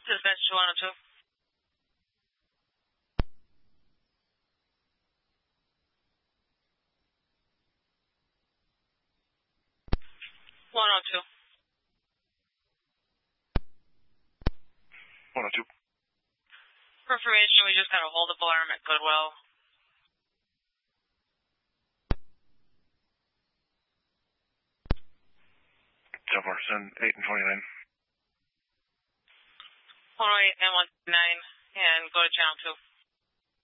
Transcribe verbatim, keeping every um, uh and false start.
Dispatch two one oh two. one oh two. one oh two. For information, we just got a hold-up alarm at Goodwill. So far, send eight and twenty-nine. one oh eight and one nine, and go to channel two.